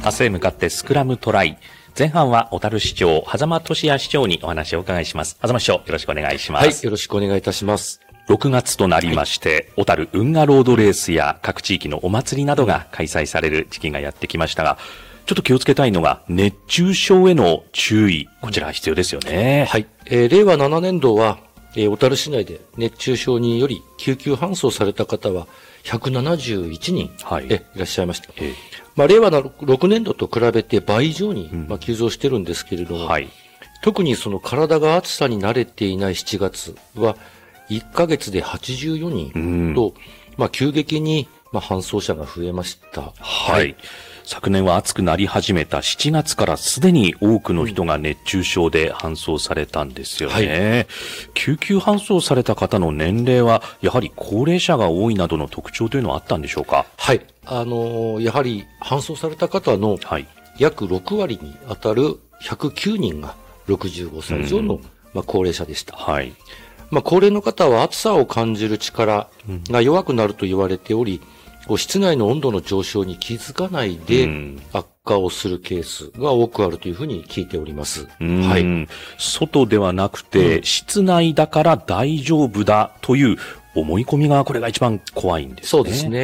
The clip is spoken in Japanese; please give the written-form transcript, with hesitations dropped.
明日へ向かってスクラムトライ。前半は小樽市長、狭間俊也市長にお話をお伺いします。狭間市長、よろしくお願いします。 はい、よろしくお願いいたします。 6月となりまして、小樽運河ロードレースや各地域のお祭りなどが開催される時期がやってきましたが、ちょっと気をつけたいのが熱中症への注意。こちら必要ですよね。 はい。令和7年度は、小樽市内で熱中症により救急搬送された方は171人、いらっしゃいました。令和6年度と比べて倍以上に、急増してるんですけれども、特にその体が暑さに慣れていない7月は1ヶ月で84人と、急激に搬送者が増えました。 昨年は暑くなり始めた7月からすでに多くの人が熱中症で搬送されたんですよね。救急搬送された方の年齢はやはり高齢者が多いなどの特徴というのはあったんでしょうか？ はい。やはり搬送された方の約6割に当たる109人が65歳以上の高齢者でした。高齢の方は暑さを感じる力が弱くなると言われており、室内の温度の上昇に気づかないで悪化をするケースが多くあるというふうに聞いております。 外ではなくて、室内だから大丈夫だという思い込みがこれが一番怖いんですね。 そうですね。